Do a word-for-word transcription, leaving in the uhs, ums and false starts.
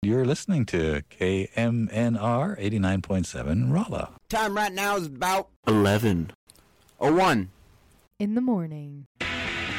You're listening to K M N R eighty-nine point seven Rolla. Time right now is about eleven oh one in the morning.